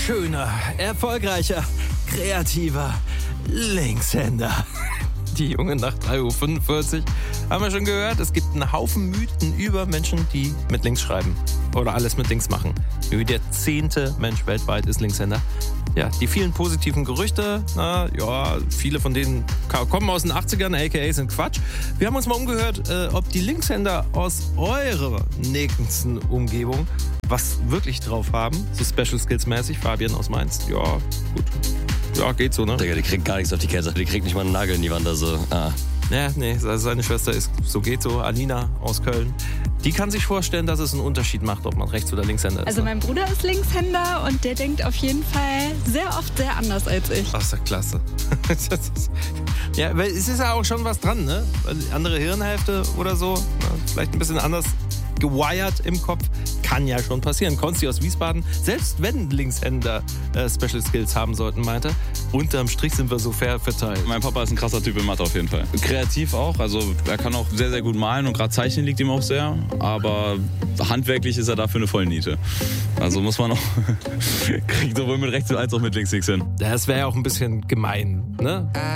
schöner, erfolgreicher, kreativer Linkshänder. Die Jungen nach 3:45 Uhr. Haben wir schon gehört, es gibt einen Haufen Mythen über Menschen, die mit links schreiben. Oder alles mit links machen. Wie der 10. Mensch weltweit ist Linkshänder. Ja, die vielen positiven Gerüchte, viele von denen kommen aus den 80ern, aka sind Quatsch. Wir haben uns mal umgehört, ob die Linkshänder aus eurer nächsten Umgebung was wirklich drauf haben. So Special Skills mäßig. Fabian aus Mainz. Ja, gut. Ja, geht so, ne? Digga, die kriegt gar nichts auf die Kette. Die kriegt nicht mal einen Nagel in die Wand. Ja, nee, seine Schwester ist so geht so. Alina aus Köln. Die kann sich vorstellen, dass es einen Unterschied macht, ob man Rechts- oder Linkshänder ist. Also mein Bruder ist Linkshänder und der denkt auf jeden Fall sehr oft sehr anders als ich. Ach, ist ja klasse. Ja, weil es ist ja auch schon was dran, ne? Andere Hirnhälfte oder so, vielleicht ein bisschen anders gewired im Kopf, kann ja schon passieren. Konsti aus Wiesbaden, selbst wenn Linkshänder Special Skills haben sollten, meinte, unterm Strich sind wir so fair verteilt. Mein Papa ist ein krasser Typ in Mathe auf jeden Fall. Kreativ auch, also er kann auch sehr, sehr gut malen und gerade Zeichnen liegt ihm auch sehr, aber handwerklich ist er dafür eine Vollniete. Also muss man auch, kriegt sowohl mit rechts als auch mit links nichts hin. Das wäre ja auch ein bisschen gemein, ne?